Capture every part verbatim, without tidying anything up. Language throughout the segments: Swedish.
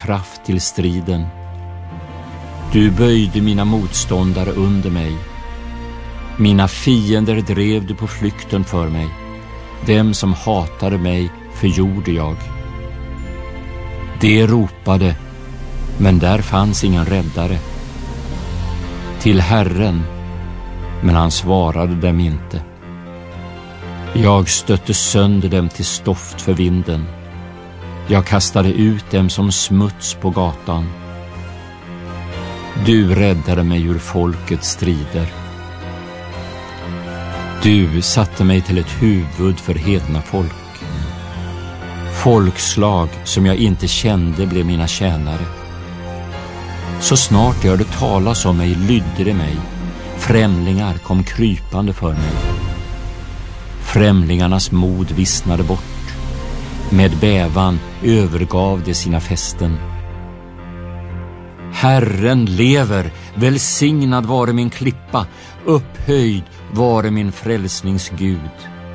kraft till striden. Du böjde mina motståndare under mig. Mina fiender drev du på flykten för mig. Dem som hatade mig förgjorde jag. De ropade, men där fanns ingen räddare. Till Herren, men han svarade dem inte. Jag stötte sönder dem till stoft för vinden. Jag kastade ut dem som smuts på gatan. Du räddade mig ur folkets strider. Du satte mig till ett huvud för hedna folk. Folkslag som jag inte kände blev mina tjänare. Så snart jag hörde talas om mig lydde det mig. Främlingar kom krypande för mig. Främlingarnas mod vissnade bort. Med bävan övergav de sina fästen. Herren lever, välsignad vare min klippa, upphöjd vare min frälsningsgud.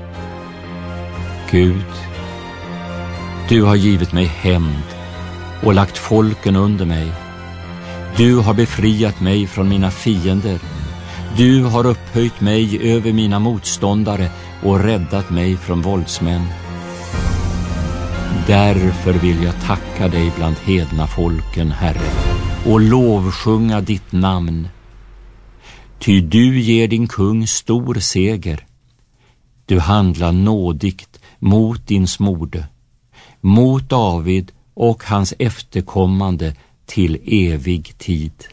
Gud, du har givit mig hämnd och lagt folken under mig. Du har befriat mig från mina fiender. Du har upphöjt mig över mina motståndare och räddat mig från våldsmän. Därför vill jag tacka dig bland hedna folken, Herre, och lovsjunga ditt namn. Ty du ger din kung stor seger. Du handlar nådigt mot din smorde, mot David och hans efterkommande till evig tid.